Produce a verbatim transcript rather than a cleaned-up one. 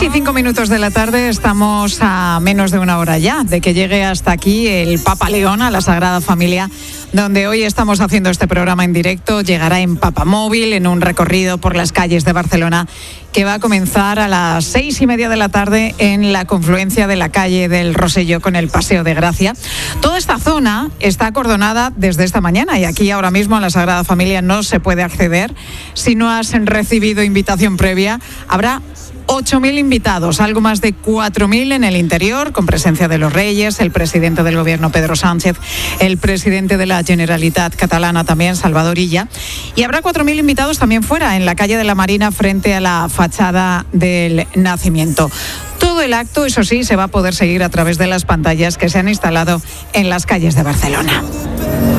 veinticinco minutos de la tarde, estamos a menos de una hora ya de que llegue hasta aquí el Papa León a la Sagrada Familia, donde hoy estamos haciendo este programa en directo. Llegará en Papamóvil, en un recorrido por las calles de Barcelona que va a comenzar a las seis y media de la tarde en la confluencia de la calle del Rosselló con el Paseo de Gracia. Toda esta zona está acordonada desde esta mañana y aquí ahora mismo a la Sagrada Familia no se puede acceder. Si no has recibido invitación previa, habrá ocho mil invitados, algo más de cuatro mil en el interior, con presencia de los Reyes, el presidente del Gobierno, Pedro Sánchez, el presidente de la Generalitat catalana también, Salvador Illa, y habrá cuatro mil invitados también fuera, en la calle de la Marina, frente a la fachada del Nacimiento. Todo el acto, eso sí, se va a poder seguir a través de las pantallas que se han instalado en las calles de Barcelona.